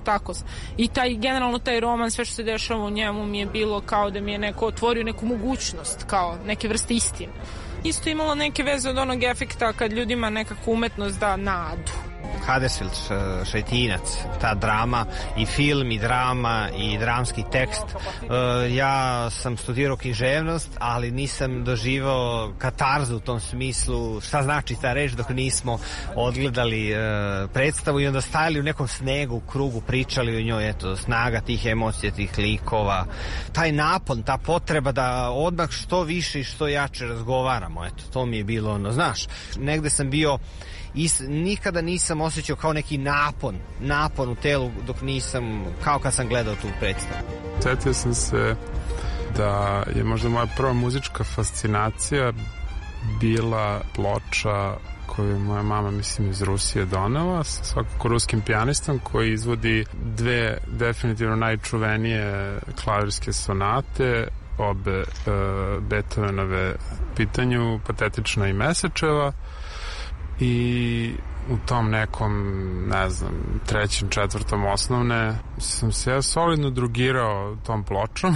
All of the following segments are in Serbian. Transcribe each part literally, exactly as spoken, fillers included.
tako. I taj, generalno taj roman, sve što se dešava u njemu mi je bilo kao da mi je neko otvorio neku mogućnost, kao neke vrste istine. Isto imalo neke veze od onog efekta kad ljudima nekako umetnost da nadu. Huddersfield, Šetinac, ta drama i film i drama i dramski tekst. Ja sam studirao književnost, ali nisam doživao katarzu u tom smislu šta znači ta reč dok nismo odgledali predstavu i onda stajali u nekom snegu, krugu, pričali o njoj, eto, snaga tih emocija, tih likova, taj napon, ta potreba da odmah što više i što jače razgovaramo, eto, to mi je bilo ono, znaš, negde sam bio i nikada nisam osjećao kao neki napon, napon u telu dok nisam, kao kad sam gledao tu predstavu. Sjetio sam se da je možda moja prva muzička fascinacija bila ploča koju je moja mama, mislim, iz Rusije donela, sa svakako ruskim pijanistom koji izvodi dve definitivno najčuvenije klavirske sonate, obe uh, Beethovenove pitanju, Patetična i Mesečeva. I u tom nekom, ne znam, trećem, četvrtom osnovne sam se ja solidno drugirao tom pločom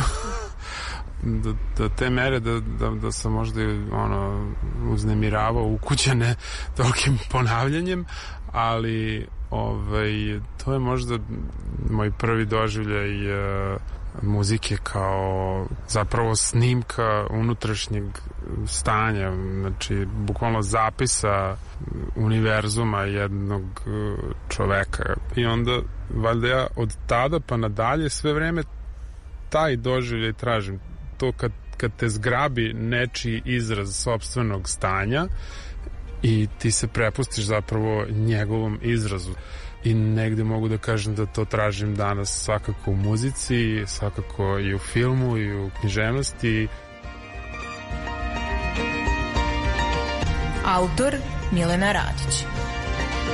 do, do te mere da, da, da sam možda ono, uznemiravao ukućene tolikim ponavljanjem, ali ovaj, to je možda moj prvi doživljaj uh, muzike kao zapravo snimka unutrašnjeg stanja, znači bukvalno zapisa univerzuma jednog čoveka. I onda valjda ja od tada pa nadalje sve vreme taj doživljaj tražim. To kad, kad te zgrabi nečiji izraz sopstvenog stanja i ti se prepustiš zapravo njegovom izrazu. I negde mogu da kažem da to tražim danas svakako u muzici, svakako i u filmu i u književnosti. Autor Milena Radić.